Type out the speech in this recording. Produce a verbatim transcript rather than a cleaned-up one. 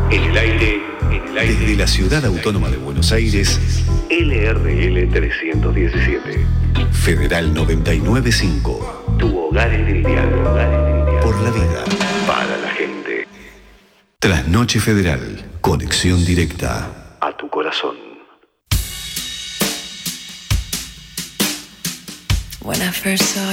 En el aire, en el aire. Desde la Ciudad Autónoma de Buenos Aires, L R L trescientos diecisiete. Federal noventa y nueve punto cinco. Tu hogar en el dial. Por la vida. Para la gente. Trasnoche Federal. Conexión directa. A tu corazón. When I first saw